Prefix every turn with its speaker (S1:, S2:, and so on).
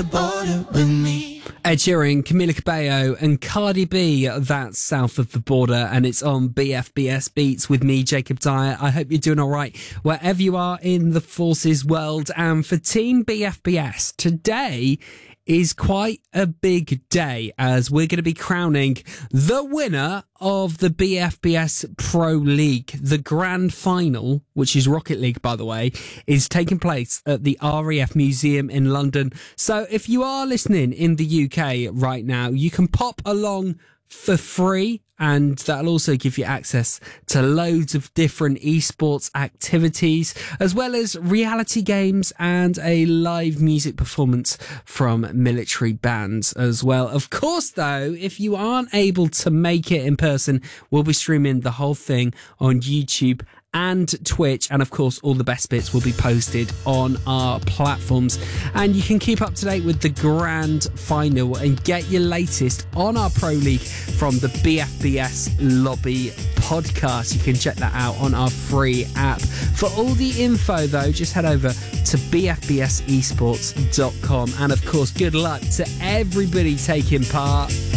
S1: border with me.
S2: Ed Sheeran, Camila Cabello and Cardi B, that's South of the Border, and it's on BFBS Beats with me, Jacob Dyer. I hope you're doing all right wherever you are in the forces world. And for Team BFBS, today is quite a big day as we're going to be crowning the winner of the BFBS Pro League. The grand final, which is Rocket League, by the way, is taking place at the RAF Museum in London. So if you are listening in the UK right now, you can pop along for free, and that'll also give you access to loads of different esports activities, as well as reality games and a live music performance from military bands as well. Of course, though, if you aren't able to make it in person, we'll be streaming the whole thing on YouTube and Twitch, and of course all the best bits will be posted on our platforms, and you can keep up to date with the grand final and get your latest on our Pro League from the BFBS Lobby podcast. You can check that out on our free app. For all the info though, just head over to bfbsesports.com, and of course good luck to everybody taking part.